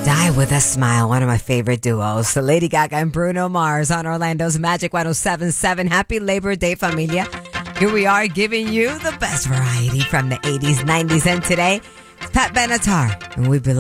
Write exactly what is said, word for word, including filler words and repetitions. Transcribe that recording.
Die with a Smile, one of my favorite duos. So Lady Gaga and Bruno Mars on Orlando's Magic one oh seven point seven. Happy Labor Day, familia. Here we are giving you the best variety from the eighties, nineties, and today. It's Pat Benatar, and we belong.